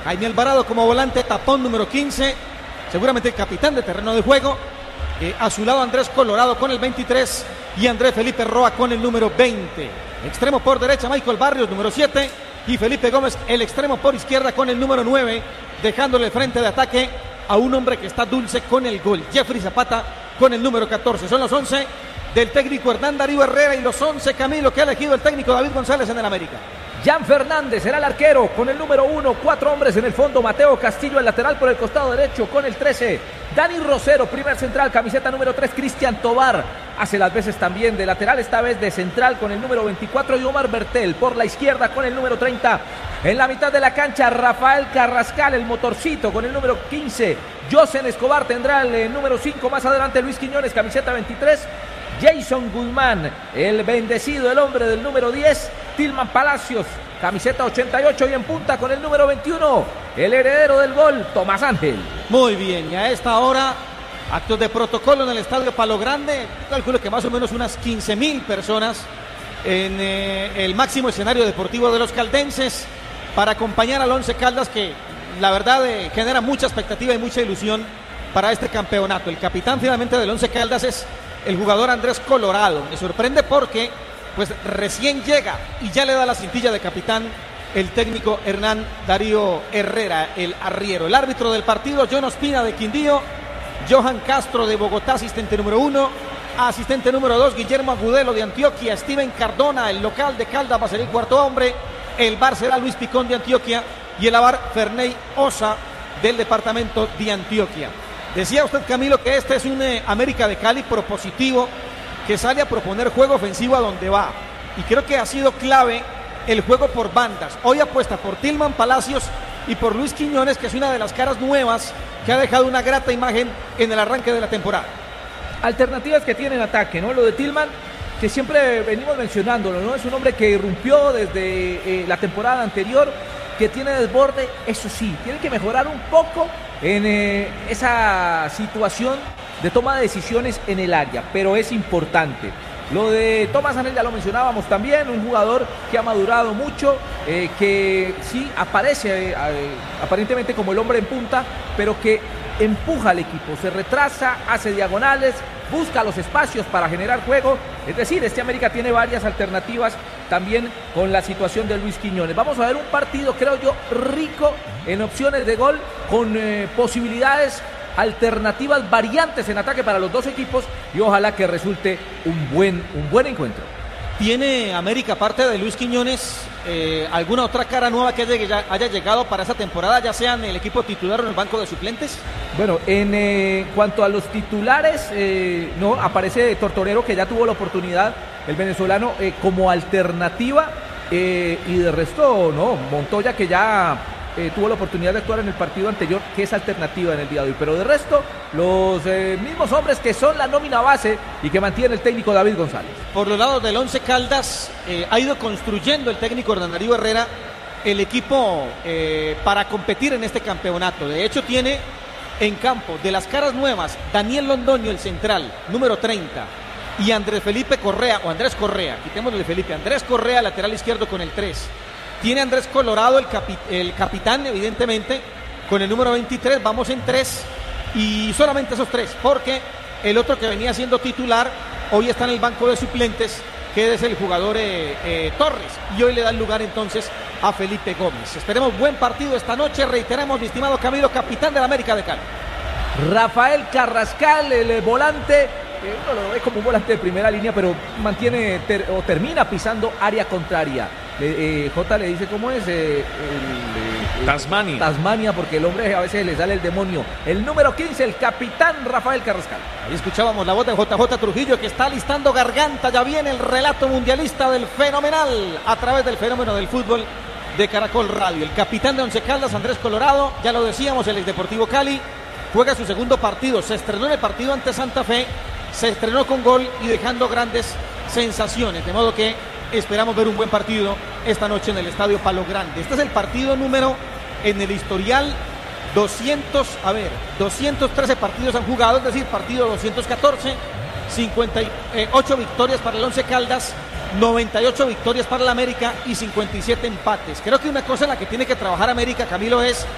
Jaime Alvarado como volante, tapón número 15, seguramente el capitán de terreno de juego. A su lado Andrés Colorado con el 23 y Andrés Felipe Roa con el número 20. Extremo por derecha Michael Barrios, número 7, y Felipe Gómez, el extremo por izquierda con el número 9, dejándole frente de ataque a un hombre que está dulce con el gol, Jeffrey Zapata con el número 14. Son los 11 del técnico Hernán Darío Herrera y los 11, Camilo, que ha elegido el técnico David González en el América. Jan Fernández será el arquero con el número 1, 4 hombres en el fondo, Mateo Castillo el lateral por el costado derecho con el 13, Dani Rosero, primer central, camiseta número 3, Cristian Tobar, hace las veces también de lateral, esta vez de central con el número 24, y Omar Bertel por la izquierda con el número 30, en la mitad de la cancha Rafael Carrascal, el motorcito con el número 15, Josen Escobar tendrá el número 5, más adelante Luis Quiñones, camiseta 23, Jason Guzmán, el bendecido, el hombre del número 10, Tilman Palacios, camiseta 88, y en punta con el número 21, el heredero del gol, Tomás Ángel. Muy bien, y a esta hora, actos de protocolo en el Estadio Palo Grande, calculo que más o menos unas 15,000 personas en el máximo escenario deportivo de los caldenses, para acompañar al Once Caldas, que la verdad genera mucha expectativa y mucha ilusión para este campeonato. El capitán finalmente del Once Caldas es el jugador Andrés Colorado. Me sorprende porque pues recién llega y ya le da la cintilla de capitán el técnico Hernán Darío Herrera, el arriero. El árbitro del partido, John Ospina de Quindío, Johan Castro de Bogotá, asistente número 1, asistente número 2, Guillermo Agudelo de Antioquia, Steven Cardona, el local de Caldas va a ser el cuarto hombre, el VAR será Luis Picón de Antioquia y el AVAR Ferney Osa del departamento de Antioquia. Decía usted, Camilo, que este es un América de Cali propositivo, que sale a proponer juego ofensivo a donde va, y creo que ha sido clave el juego por bandas. Hoy apuesta por Tilman Palacios y por Luis Quiñones, que es una de las caras nuevas que ha dejado una grata imagen en el arranque de la temporada. Alternativas que tiene en ataque, ¿no? Lo de Tilman, que siempre venimos mencionándolo, ¿no? Es un hombre que irrumpió desde la temporada anterior, que tiene desborde, eso sí, tiene que mejorar un poco en esa situación de toma de decisiones en el área, pero es importante. Lo de Tomás Ángel ya lo mencionábamos también, un jugador que ha madurado mucho, que sí aparece aparentemente como el hombre en punta, pero que empuja al equipo, se retrasa, hace diagonales, busca los espacios para generar juego. Es decir, este América tiene varias alternativas también con la situación de Luis Quiñones. Vamos a ver un partido, creo yo, rico en opciones de gol, con posibilidades, alternativas, variantes en ataque para los dos equipos, y ojalá que resulte un buen encuentro. ¿Tiene América, aparte de Luis Quiñones, alguna otra cara nueva que haya llegado para esta temporada, ya sea en el equipo titular o en el banco de suplentes? Bueno, en cuanto a los titulares, no aparece Tortorero, que ya tuvo la oportunidad, el venezolano, como alternativa, y de resto, no, Montoya, que ya tuvo la oportunidad de actuar en el partido anterior, que es alternativa en el día de hoy, pero de resto, los mismos hombres que son la nómina base y que mantiene el técnico David González. Por los lados del Once Caldas, ha ido construyendo el técnico Hernán Darío Herrera el equipo para competir en este campeonato. De hecho, tiene en campo de las caras nuevas Daniel Londoño, el central, número 30, y Andrés Felipe Correa, o Andrés Correa, quitémosle Felipe, Andrés Correa, lateral izquierdo con el 3. Tiene Andrés Colorado, el capitán, evidentemente, con el número 23, vamos en 3, y solamente esos 3, porque el otro que venía siendo titular, hoy está en el banco de suplentes, que es el jugador Torres, y hoy le da el lugar entonces a Felipe Gómez. Esperemos buen partido esta noche, reiteramos, mi estimado Camilo, capitán del América de Cali. Rafael Carrascal, el volante, uno lo ve como un volante de primera línea, pero mantiene o termina pisando área contraria. J le dice cómo es Tasmania, porque el hombre a veces le sale el demonio. El número 15, el capitán Rafael Carrascal. Ahí escuchábamos la voz de JJ Trujillo, que está alistando garganta. Ya viene el relato mundialista del Fenomenal a través del fenómeno del fútbol de Caracol Radio. El capitán de Once Caldas, Andrés Colorado, ya lo decíamos, el Deportivo Cali, juega su segundo partido. Se estrenó en el partido ante Santa Fe, se estrenó con gol y dejando grandes sensaciones, de modo que esperamos ver un buen partido esta noche en el Estadio Palo Grande. Este es el partido número en el historial 213 partidos han jugado, es decir, partido 214, 58 victorias para el Once Caldas, 98 victorias para el América y 57 empates. Creo que una cosa en la que tiene que trabajar América, Camilo, es